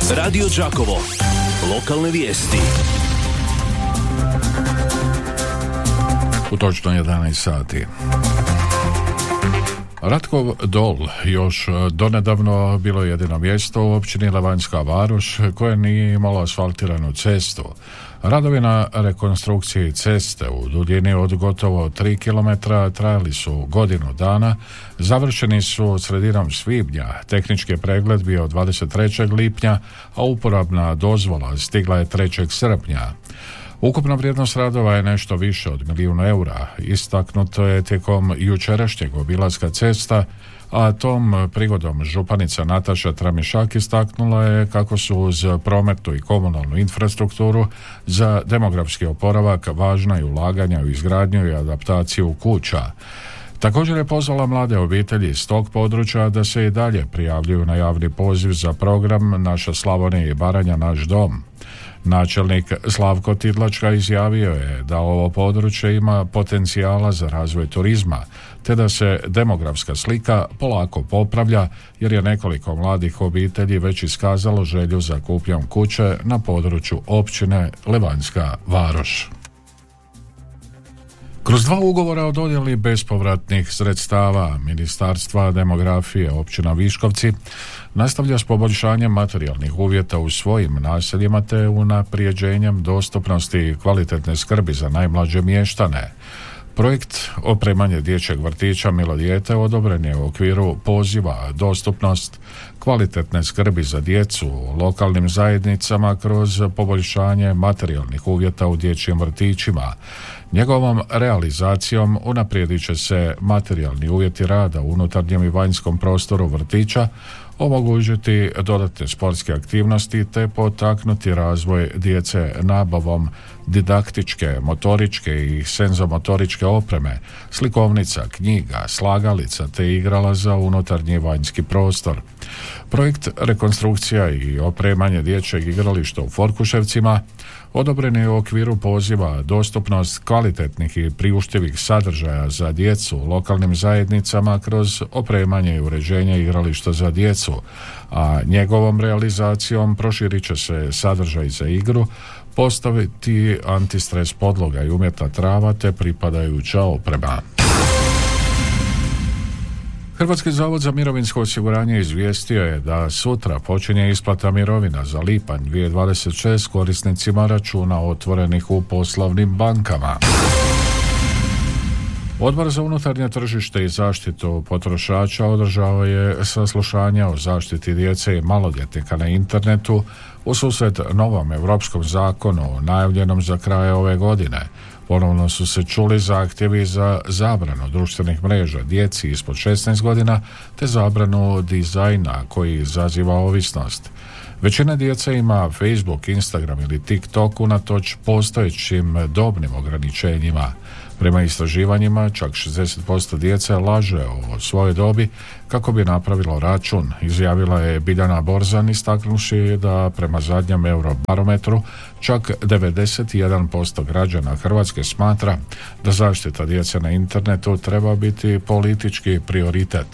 Radio Đakovo. Lokalne vijesti. U točno 11 sati. Ratkov Dol još donedavno bilo jedino mjesto u općini Levanjska Varoš koje nije imalo asfaltiranu cestu. Radovi na rekonstrukciji ceste u duljini od gotovo 3 km trajali su godinu dana, završeni su sredinom svibnja, tehnički pregled bio 23. lipnja, a uporabna dozvola stigla je 3. srpnja. Ukupna vrijednost radova je nešto više od €1.000.000. Istaknuto je tijekom jučerašnjeg obilaska cesta, a tom prigodom županica Nataša Tramišak istaknula je kako su uz prometnu i komunalnu infrastrukturu za demografski oporavak važna i ulaganja u izgradnju i adaptaciju kuća. Također je pozvala mlade obitelji iz tog područja da se i dalje prijavljuju na javni poziv za program Naša Slavonija i Baranja, naš dom. Načelnik Slavko Tidlačka izjavio je da ovo područje ima potencijala za razvoj turizma, te da se demografska slika polako popravlja jer je nekoliko mladih obitelji već iskazalo želju za kupnjom kuće na području općine Levanjska Varoš. Kroz 2 ugovora o dodjeli bespovratnih sredstava Ministarstva demografije općina Viškovci nastavlja s poboljšanjem materijalnih uvjeta u svojim naseljima te unaprijeđenjem dostupnosti i kvalitetne skrbi za najmlađe mještane. Projekt opremanje dječjeg vrtića Milo dijete odobren je u okviru poziva dostupnost kvalitetne skrbi za djecu u lokalnim zajednicama kroz poboljšanje materijalnih uvjeta u dječjim vrtićima. Njegovom realizacijom unaprijedit će se materijalni uvjeti rada u unutarnjem i vanjskom prostoru vrtića, omogućiti dodatne sportske aktivnosti te potaknuti razvoj djece nabavom didaktičke, motoričke i senzomotoričke opreme, slikovnica, knjiga, slagalica te igrala za unutarnji i vanjski prostor. Projekt rekonstrukcija i opremanje dječjeg igrališta u Forkuševcima odobren je u okviru poziva dostupnost kvalitetnih i priuštivih sadržaja za djecu u lokalnim zajednicama kroz opremanje i uređenje igrališta za djecu, a njegovom realizacijom proširit će se sadržaj za igru, postaviti antistres podloga i umjetna trava te pripadajuća oprema. Hrvatski zavod za mirovinsko osiguranje izvijestio je da sutra počinje isplata mirovina za lipanj 2026 korisnicima računa otvorenih u poslovnim bankama. Odbor za unutarnje tržište i zaštitu potrošača održao je saslušanja o zaštiti djece i maloljetnika na internetu ususret novom europskom zakonu najavljenom za kraj ove godine. Ponovno su se čuli zahtjevi za zabranu društvenih mreža djeci ispod 16 godina te zabranu dizajna koji izaziva ovisnost. Većina djece ima Facebook, Instagram ili TikTok unatoč postojećim dobnim ograničenjima. Prema istraživanjima, čak 60% djece laže o svojoj dobi kako bi napravilo račun, izjavila je Biljana Borzan istaknuši da prema zadnjem Eurobarometru čak 91% građana Hrvatske smatra da zaštita djece na internetu treba biti politički prioritet.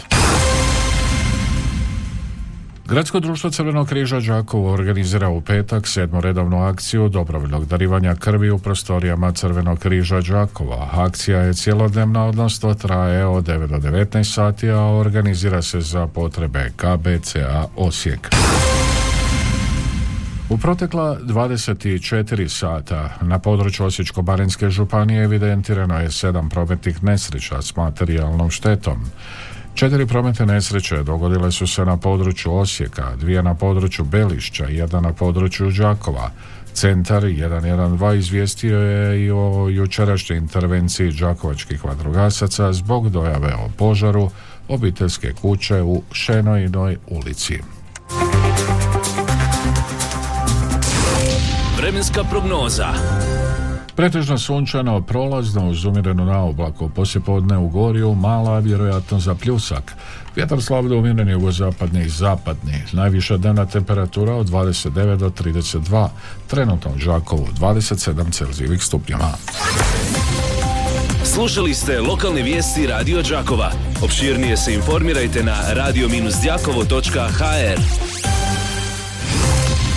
Gradsko društvo Crvenog križa Đakovo organizira u petak 7. redovnu akciju dobrovoljnog darivanja krvi u prostorijama Crvenog križa Đakova. Akcija je cjelodnevna, odnosno traje od 9 do 19 sati, a organizira se za potrebe KBC-a Osijek. U protekla 24 sata na području Osječko-baranjske županije evidentirano je 7 prometnih nesreća s materijalnom štetom. 4 prometne nesreće dogodile su se na području Osijeka, 2 na području Belišća i 1 na području Đakova. Centar 112 izvijestio je i o jučerašnjoj intervenciji đakovačkih vatrogasaca zbog dojave o požaru obiteljske kuće u Šenojinoj ulici. Vremenska prognoza. Pretežno sunčano, prolazno uz umjerenu naoblaku, poslijepodne u Gorju mala vjerojatnost za pljusak. Vjetar slab do umjeren jugozapadni i zapadni. Najviša dnevna temperatura od 29 do 32, trenutno u Đakovu 27 Celzijevih stupnjeva. Slušali ste lokalne vijesti Radio Đakova. Opširnije se informirajte na radio-đakovo.hr.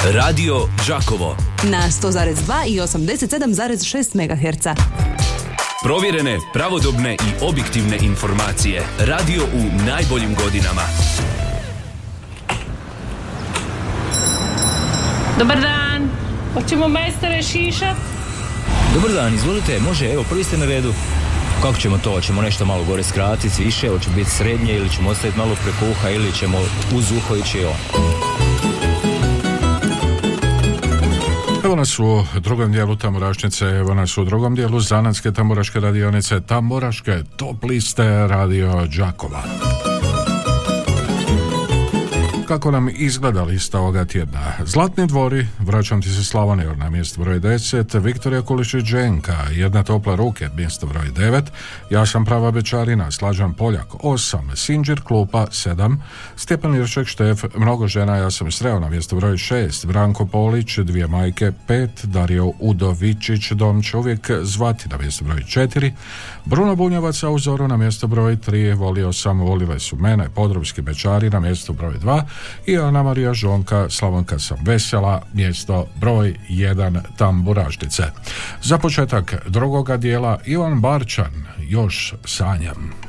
Radio Đakovo na 100,2 i 87,6 MHz. Provjerene, pravodobne i objektivne informacije. Radio u najboljim godinama. Dobar dan, hoćemo majstore šišat? Dobar dan, izvolite, može, evo, prvi ste na redu. Kako ćemo to? Hoćemo nešto malo gore skratiti, više, hoće biti srednje ili ćemo ostaviti malo preko uha ili ćemo uz uho ići on? Evo nas u drugom dijelu Tamburašnice, evo nas u drugom dijelu zanatske tamburaške radionice, tamburaške top liste Radio Đakova. Kako nam izgleda lista ovoga tjedna? Zlatni dvori, Vraćam ti se Slavoniju na mjesto broj 10, Viktorija Kulišić-Đenka, Jedna topla ruke, mjesto broj 9, Ja sam prava bečarina, Slađan Poljak 8, Sinđir Klupa 7, Stjepan Irček Štef, Mnogo žena, Ja sam sreo na mjesto broj 6, Branko Polić, Dvije majke 5, Dario Udovičić, Dom će uvijek zvati na mjesto broj 4, Bruno Bunjevac a uzoru na mjesto broj 3, Volio sam, volile su mene, Podrumski bečari na mjesto broj 2 i Ana Marija Žonka, Slavonka sam vesela, mjesto broj 1 Tamburašnice. Za početak drugoga dijela Ivan Barčan, Još sanjam.